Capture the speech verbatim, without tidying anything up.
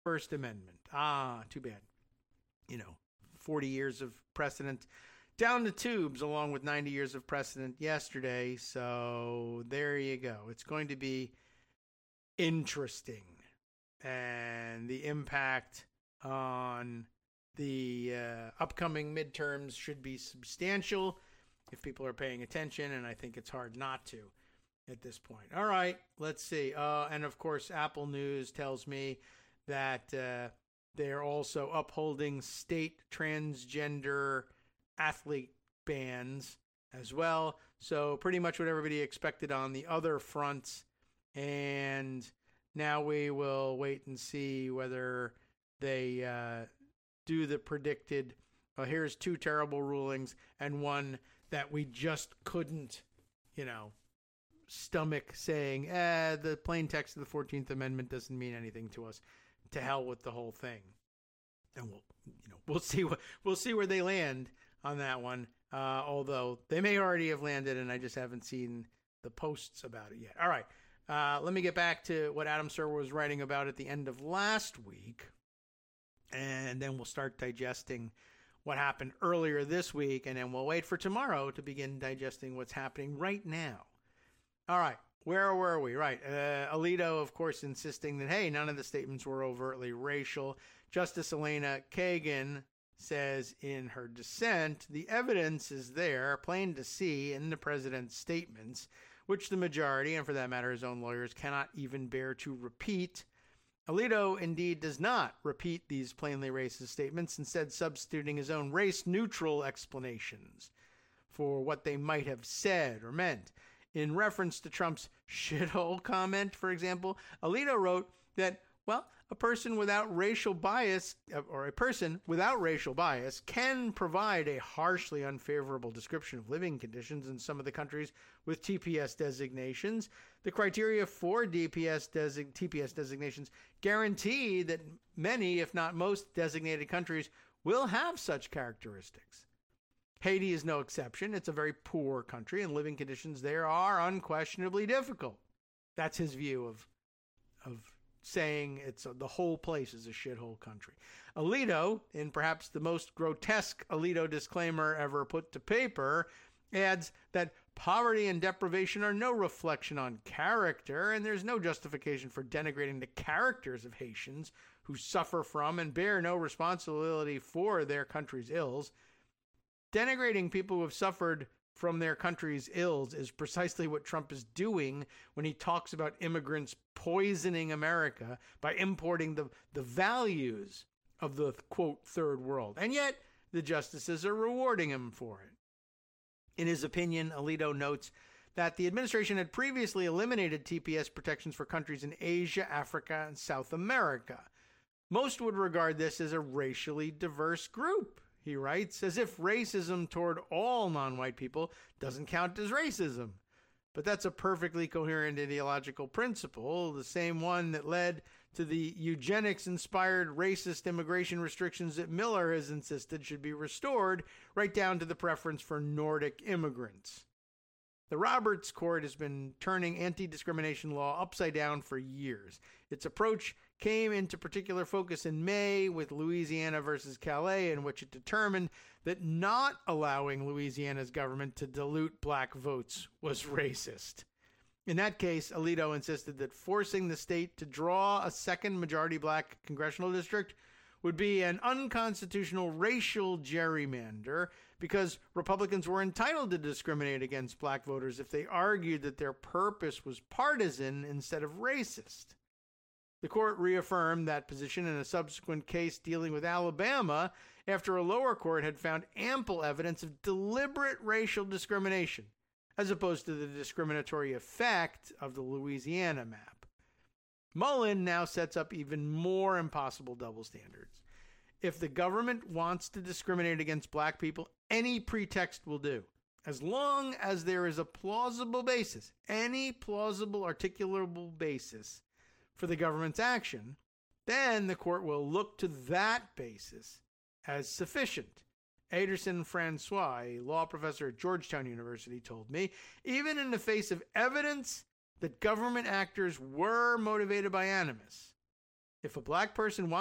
First Amendment. Ah, too bad. You know, forty years of precedent down the tubes, along with ninety years of precedent yesterday. So there you go. It's going to be interesting. And the impact on the uh, upcoming midterms should be substantial if people are paying attention, and I think it's hard not to at this point. All right, let's see. Uh, and of course, Apple News tells me that uh, they're also upholding state transgender athlete bans as well. So pretty much what everybody expected on the other fronts. And now we will wait and see whether they uh, do the predicted, well, here's two terrible rulings and one that we just couldn't, you know, stomach saying, eh, the plain text of the fourteenth Amendment doesn't mean anything to us. To hell with the whole thing. And we'll, you know, we'll see what we'll see where they land on that one. Uh, although they may already have landed, and I just haven't seen the posts about it yet. All right, uh, let me get back to what Adam Serwer was writing about at the end of last week, and then we'll start digesting what happened earlier this week, and then we'll wait for tomorrow to begin digesting what's happening right now. All right. Where were we? Right. Uh, Alito, of course, insisting that, hey, none of the statements were overtly racial. Justice Elena Kagan says in her dissent, the evidence is there, plain to see in the president's statements, which the majority, and for that matter his own lawyers, cannot even bear to repeat. Alito indeed does not repeat these plainly racist statements, instead substituting his own race-neutral explanations for what they might have said or meant. In reference to Trump's shithole comment, for example, Alito wrote that, well, a person without racial bias, or a person without racial bias, can provide a harshly unfavorable description of living conditions in some of the countries with T P S designations. The criteria for D P S desig- T P S designations guarantee that many, if not most, designated countries will have such characteristics. Haiti is no exception. It's a very poor country, and living conditions there are unquestionably difficult. That's his view of of saying it's a, the whole place is a shithole country. Alito, in perhaps the most grotesque Alito disclaimer ever put to paper, adds that poverty and deprivation are no reflection on character, and there's no justification for denigrating the characters of Haitians who suffer from and bear no responsibility for their country's ills. Denigrating people who have suffered from their country's ills is precisely what Trump is doing when he talks about immigrants poisoning America by importing the, the values of the, quote, third world. And yet, the justices are rewarding him for it. In his opinion, Alito notes that the administration had previously eliminated T P S protections for countries in Asia, Africa, and South America. Most would regard this as a racially diverse group, he writes, as if racism toward all non-white people doesn't count as racism. But that's a perfectly coherent ideological principle, the same one that led to the eugenics-inspired racist immigration restrictions that Miller has insisted should be restored, right down to the preference for Nordic immigrants. The Roberts Court has been turning anti-discrimination law upside down for years. Its approach came into particular focus in May with Louisiana versus Calais, in which it determined that not allowing Louisiana's government to dilute black votes was racist. In that case, Alito insisted that forcing the state to draw a second majority black congressional district would be an unconstitutional racial gerrymander because Republicans were entitled to discriminate against black voters if they argued that their purpose was partisan instead of racist. The court reaffirmed that position in a subsequent case dealing with Alabama after a lower court had found ample evidence of deliberate racial discrimination, as opposed to the discriminatory effect of the Louisiana map. Mullen now sets up even more impossible double standards. If the government wants to discriminate against black people, any pretext will do, as long as there is a plausible basis, any plausible articulable basis for the government's action, then the court will look to that basis as sufficient. Aderson Francois, a law professor at Georgetown University, told me, even in the face of evidence that government actors were motivated by animus, If a black person wants